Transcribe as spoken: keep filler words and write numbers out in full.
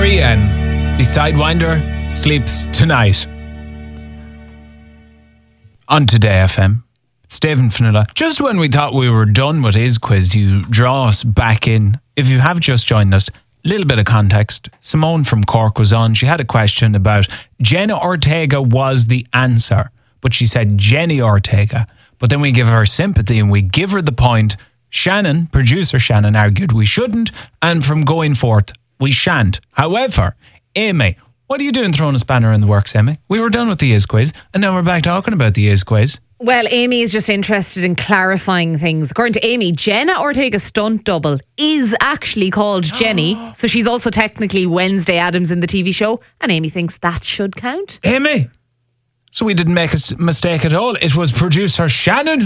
four a.m. The Sidewinder sleeps tonight. On Today F M. It's Dave and Fionnuala. Just when we thought we were done with his quiz, you draw us back in. If you have just joined us, a little bit of context. Simone from Cork was on. She had a question about Jenna Ortega was the answer, but she said Jenny Ortega. But then we give her sympathy and we give her the point. Shannon, producer Shannon, argued we shouldn't, and from going forth, we shan't. However, Amy, what are you doing throwing a spanner in the works, Amy? We were done with the Is Quiz, and now we're back talking about the Is Quiz. Well, Amy is just interested in clarifying things. According to Amy, Jenna Ortega's stunt double is actually called Jenny, so she's also technically Wednesday Addams in the T V show, and Amy thinks that should count. Amy! So we didn't make a s- mistake at all. It was producer Shannon